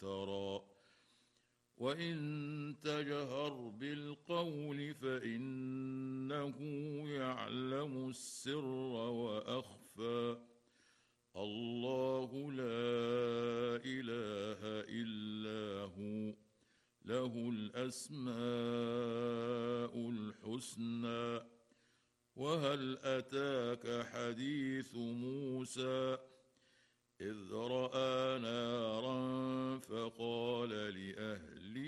وترى وإن تجهر بالقول فإنه يعلم السر وأخفى الله لا إله إلا هو له الأسماء الحسنى وهل أتاك حديث موسى إذ رأى نارا فقال لأهله